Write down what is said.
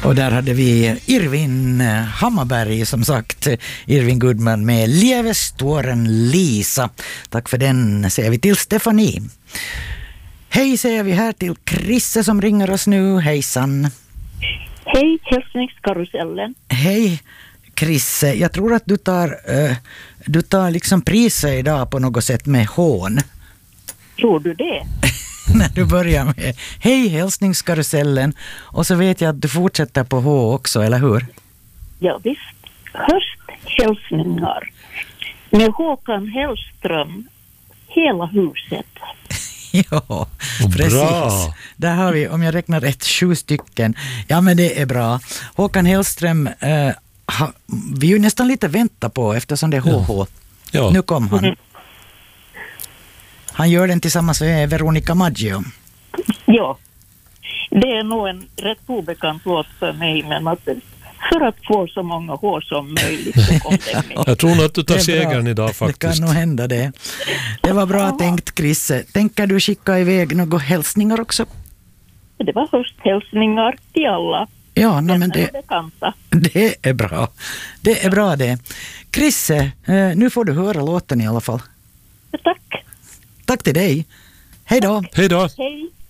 Och där hade vi Irvin Hammarberg, som sagt, Irvin Goodman med Lieveståren Lisa. Tack för den, säger vi till Stefanie. Hej säger vi här till Krisse som ringer oss nu. Hejsan. Hej, hälsningskarusellen. Hej Krisse, jag tror att du tar liksom priset idag på något sätt med hån. Tror du det? När du börjar med hej hälsningskarusellen, och så vet jag att du fortsätter på H också, eller hur? Ja visst. Hösthälsningar med Håkan Hellström, hela huset. Ja, precis. Bra. Där har vi, om jag räknar rätt, 7 stycken. Ja, men det är bra. Håkan Hellström, vi är ju nästan lite vänta på, eftersom det är HH. Ja. Nu kom han. Han gör den tillsammans med Veronica Maggio. Ja, det är nog en rätt obekant låt för mig, men att för att få så många hår som möjligt så kom det med. Jag tror nog att du tar Det är bra. segern idag faktiskt. Det kan nog hända det. Det var bra tänkt, Krisse. Tänker du skicka iväg några hälsningar också? Det var hösthälsningar till alla. Ja, men det är bra. Det är bra det. Krisse, nu får du höra låten i alla fall. Tack. Tack till dig. Hej då. Hej då. Hej.